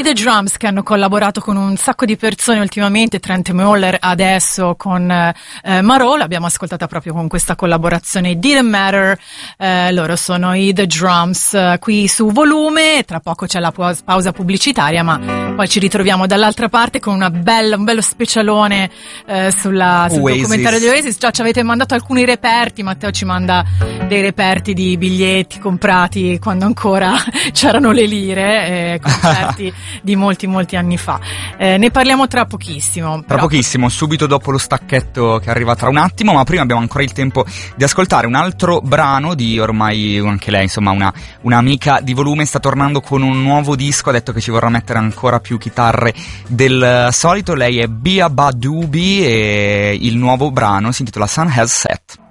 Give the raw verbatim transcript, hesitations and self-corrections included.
The Drums, che hanno collaborato con un sacco di persone ultimamente, Trent Moeller adesso con eh, Marò, l'abbiamo ascoltata proprio con questa collaborazione Didn't Matter. Eh, loro sono i The Drums, eh, qui su Volume. Tra poco c'è la pausa pubblicitaria, ma poi ci ritroviamo dall'altra parte con una bella, un bello specialone eh, sulla, sul Oasis. documentario di Oasis. Già ci avete mandato alcuni reperti, Matteo ci manda dei reperti di biglietti comprati quando ancora c'erano le lire, eh, concerti di molti molti anni fa. Eh, ne parliamo tra pochissimo. Tra però. pochissimo, subito dopo lo stacchetto che arriva tra un attimo, ma prima abbiamo ancora il tempo di ascoltare un altro brano di ormai anche lei, insomma, una, un'amica di Volume, sta tornando con un nuovo disco, ha detto che ci vorrà mettere ancora più chitarre del solito. Lei è Bia Badubi e il nuovo brano si intitola Sun Has Set.